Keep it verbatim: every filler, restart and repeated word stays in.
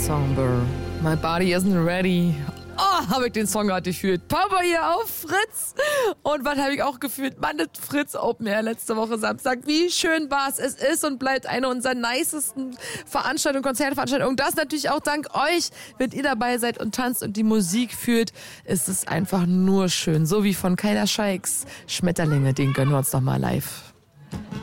Somber. My body isn't ready. Oh, habe ich den Song gerade gefühlt. Papa hier auf Fritz. Und was habe ich auch gefühlt? Mann, das Fritz Open Air letzte Woche Samstag. Wie schön war es. Es ist und bleibt eine unserer nicesten Veranstaltungen, Konzertveranstaltungen. Und das natürlich auch dank euch. Wenn ihr dabei seid und tanzt und die Musik führt, ist es einfach nur schön. So wie von Kyla Scheiks Schmetterlinge. Den gönnen wir uns doch mal live.